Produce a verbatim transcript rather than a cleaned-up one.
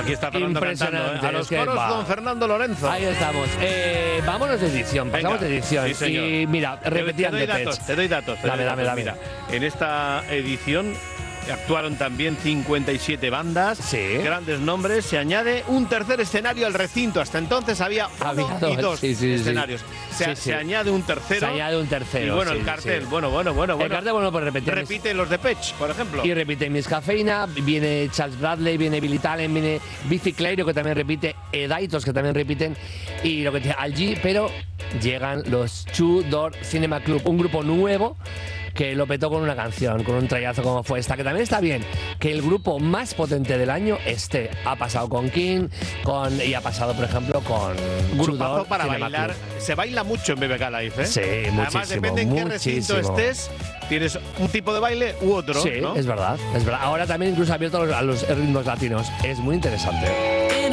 Aquí está Fernando cantando, ¿eh? A los que coros, va. don Fernando Lorenzo. Ahí estamos. Eh, vámonos de edición, pasamos Venga, de edición. sí, señor. Y mira, repetían te doy de datos, Pech. te doy datos. Te Dame, doy dame, datos. dame. Mira, en esta edición actuaron también cincuenta y siete bandas, Sí. grandes nombres. Se añade un tercer escenario al recinto. Hasta entonces había uno Había y dos, dos sí, sí, sí. escenarios. Se, Sí, sí. se añade un tercero. Se añade un tercero. Y bueno, sí, el cartel, sí. bueno, bueno, bueno. El bueno. cartel, bueno, pues repetir. Repite los de Pech, por ejemplo. Y repite Miss Cafeína, viene Charles Bradley, viene Billy Talent, viene Bici Cleiro, que también repite, Edaitos, que también repiten, y lo que te Algi, pero llegan los Two Door Cinema Club, un grupo nuevo que lo petó con una canción, con un trayazo como fue esta, que también está bien, que el grupo más potente del año esté. Ha pasado con King, con, y ha pasado, por ejemplo, con Two Grupazo Door para Cinema bailar. Club. Se baila mucho en B B K Live, ¿eh? Sí, Además, muchísimo, depende en qué recinto muchísimo. estés, tienes un tipo de baile u otro, Sí, ¿no? es verdad, es verdad. Ahora también incluso abierto a los, a los ritmos latinos. Es muy interesante.